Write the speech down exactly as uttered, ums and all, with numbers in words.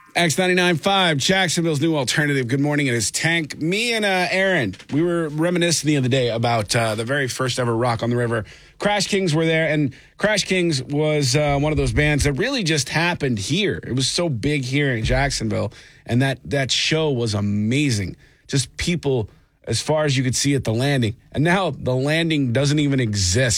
X ninety-nine point five, Jacksonville's new alternative. Good morning. It is Tank. Me and uh, Aaron, we were reminiscing the other day about uh, the very first ever Rock on the River. Crash Kings were there, and Crash Kings was uh, one of those bands that really just happened here. It was so big here in Jacksonville, and that, that show was amazing. Just people as far as you could see at the landing. And now the landing doesn't even exist.